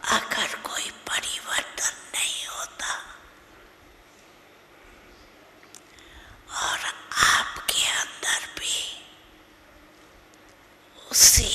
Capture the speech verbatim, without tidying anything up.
अगर कोई परिवर्तन नहीं होता और आपके अंदर भी उसी